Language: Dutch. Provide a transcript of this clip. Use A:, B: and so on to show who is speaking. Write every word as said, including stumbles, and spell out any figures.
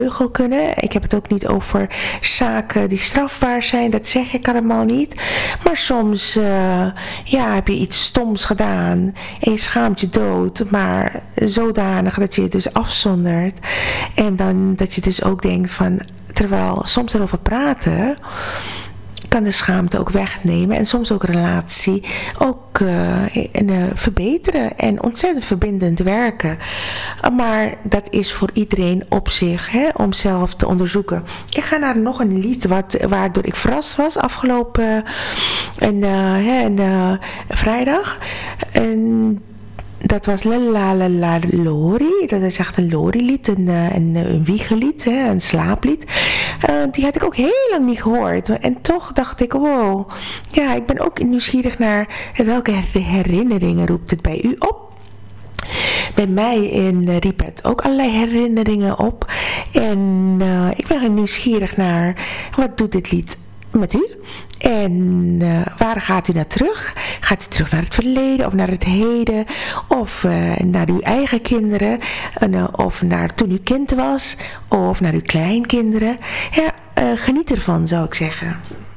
A: beugel kunnen. Ik heb het ook niet over zaken die strafbaar zijn. Dat zeg ik allemaal niet. Maar soms uh, ja, heb je iets stoms gedaan. En je schaamt je dood. Maar zodanig dat je het dus afzondert. En dan dat je dus ook denkt van... Terwijl soms erover praten... kan de schaamte ook wegnemen en soms ook relatie ook uh, uh, verbeteren en ontzettend verbindend werken. Maar dat is voor iedereen op zich, hè, om zelf te onderzoeken. Ik ga naar nog een lied wat, waardoor ik verrast was afgelopen uh, en, uh, hè, en, uh, vrijdag. En dat was La La La La Lori. Dat is echt een Lori-lied, een, een, een wiegelied, hè, een slaaplied. Uh, die had ik ook heel lang niet gehoord. En toch dacht ik, wow. Ja, ik ben ook nieuwsgierig naar welke herinneringen roept het bij u op. Bij mij in, riep het ook allerlei herinneringen op. En uh, ik ben nieuwsgierig naar wat doet dit lied met u? En uh, waar gaat u naar terug? Gaat u terug naar het verleden of naar het heden? Of uh, naar uw eigen kinderen? Uh, of naar toen u kind was? Of naar uw kleinkinderen? Ja, uh, geniet ervan, zou ik zeggen.